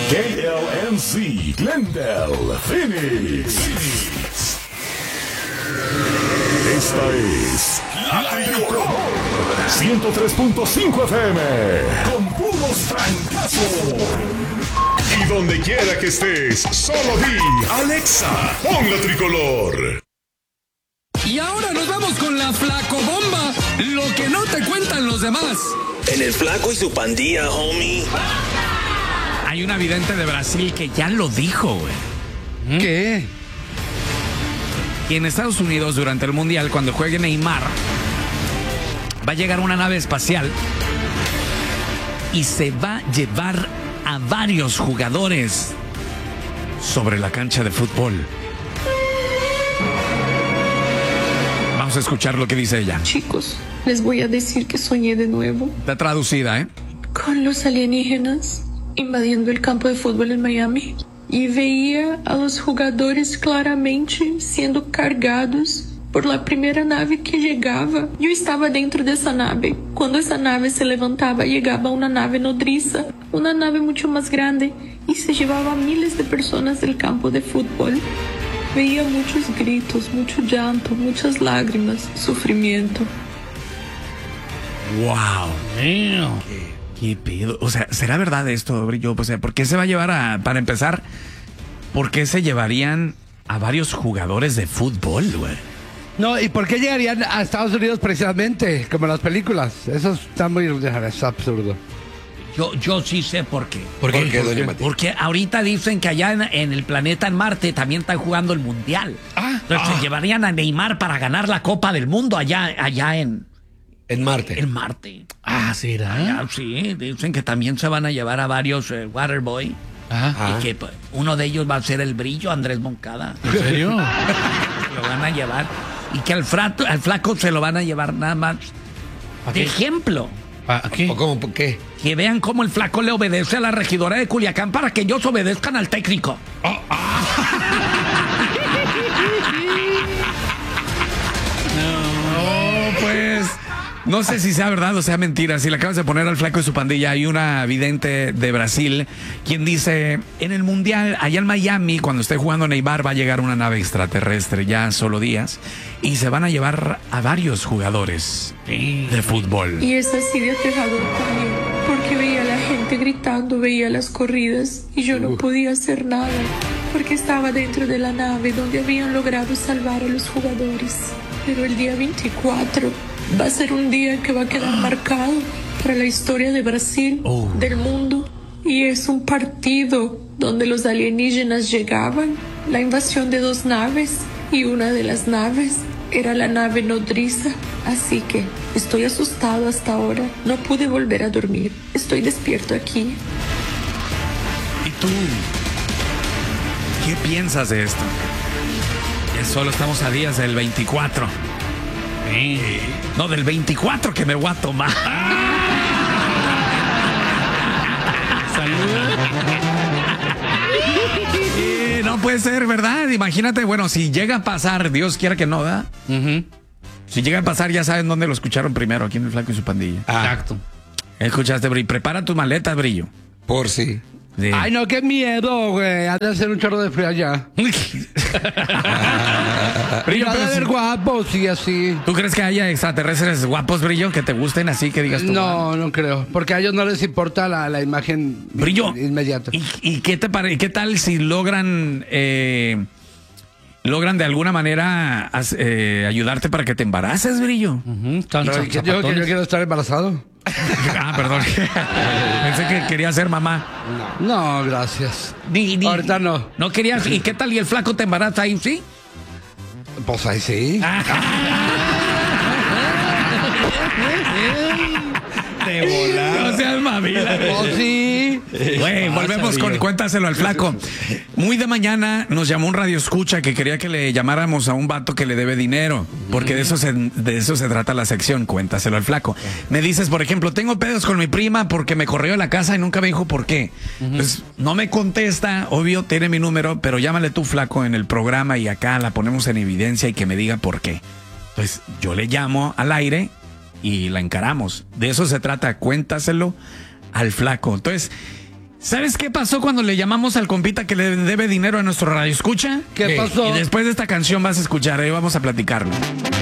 KLNC, Glendale, Phoenix. Esta es La Tricolor 103.5 FM con puros trancazos. Y donde quiera que estés, solo di Alexa, pon La Tricolor. Y ahora nos vamos con la Flacobomba, lo que no te cuentan los demás. En el Flaco y su pandilla, homie. Hay una vidente de Brasil que ya lo dijo, güey. ¿Qué? Y en Estados Unidos, durante el Mundial, cuando juegue Neymar, va a llegar una nave espacial y se va a llevar a varios jugadores sobre la cancha de fútbol. Vamos a escuchar lo que dice ella. Chicos, les voy a decir que soñé de nuevo. Está traducida, ¿eh? Con los alienígenas invadiendo el campo de fútbol en Miami. Y veía a los jugadores claramente siendo cargados por la primera nave que llegaba. Yo estaba dentro de esa nave. Cuando esa nave se levantaba, llegaba una nave nodriza, una nave mucho más grande, y se llevaba a miles de personas del campo de fútbol. Veía muchos gritos, mucho llanto, muchas lágrimas, sufrimiento. ¡Wow! ¿Qué pedo? O sea, ¿será verdad esto, Brillo? O sea, ¿por qué se va a llevar para empezar, por qué se llevarían a varios jugadores de fútbol, güey? No, ¿y por qué llegarían a Estados Unidos precisamente? Como en las películas. Eso está muy... es absurdo. Yo sí sé por qué. ¿Por qué, doña Matilde? Porque ahorita dicen que allá en el planeta en Marte también están jugando el Mundial. Entonces se llevarían a Neymar para ganar la Copa del Mundo allá en Marte. En Marte. ¿Será? Allá, sí, dicen que también se van a llevar a varios Waterboy. Y que uno de ellos va a ser el Brillo, Andrés Moncada. ¿En serio? Lo van a llevar. Y que al flaco se lo van a llevar nada más. De ejemplo. ¿A qué? ¿Cómo? ¿Por qué? Que vean cómo el flaco le obedece a la regidora de Culiacán para que ellos obedezcan al técnico. No, pues... No sé si sea verdad o sea mentira. Si le acabas de poner al flaco y su pandilla, hay una vidente de Brasil quien dice, en el Mundial, allá en Miami, cuando esté jugando Neymar, va a llegar una nave extraterrestre, ya solo días, y se van a llevar a varios jugadores de fútbol. Y es así de aterrador también, porque veía a la gente gritando, veía las corridas, y yo no podía hacer nada, porque estaba dentro de la nave donde habían logrado salvar a los jugadores. Pero el día 24... va a ser un día que va a quedar marcado para la historia de Brasil, del mundo. Y es un partido donde los alienígenas llegaban, la invasión de 2 naves, y una de las naves era la nave nodriza. Así que estoy asustado hasta ahora. No pude volver a dormir. Estoy despierto aquí. ¿Y tú? ¿Qué piensas de esto? Que solo estamos a días del 24. No, del 24 que me voy a tomar. No puede ser, ¿verdad? Imagínate, bueno, si llega a pasar, Dios quiera que no, ¿verdad? Si llega a pasar, ya saben dónde lo escucharon primero, aquí en el Flaco y su pandilla. Exacto. Escuchaste, Brillo. Prepara tus maletas, Brillo. Por sí. Sí. Ay, no, qué miedo, güey. Ha de hacer un chorro de frío allá. Brillo, Ha de haber guapos y así. ¿Tú crees que haya extraterrestres guapos, Brillo, que te gusten así, que digas tú? No, no creo. Porque a ellos no les importa la imagen Brillo, inmediata. ¿Y qué te parece? ¿Qué tal si logran de alguna manera ayudarte para que te embaraces, Brillo? Yo quiero estar embarazado. Perdón. Pensé que querías ser mamá. No, gracias. Ahorita no. No querías. ¿Y qué tal? ¿Y el flaco te embaraza ahí, sí? Pues ahí sí. De volar. No seas mamila. Pues sí. Güey, volvemos con Cuéntaselo al flaco. Muy de mañana nos llamó un radioescucha que quería que le llamáramos a un vato que le debe dinero, porque de eso se trata la sección, Cuéntaselo al flaco. Me dices, por ejemplo, tengo pedos con mi prima porque me corrió de la casa y nunca me dijo por qué. Pues no me contesta, obvio, tiene mi número, pero llámale tú, flaco, en el programa y acá la ponemos en evidencia y que me diga por qué. Entonces yo le llamo al aire y la encaramos. De eso se trata, Cuéntaselo al flaco. Entonces, ¿Sabes qué pasó cuando le llamamos al compita que le debe dinero a nuestro radio escucha? ¿Qué pasó? Y después de esta canción vas a escuchar, ahí vamos a platicarlo.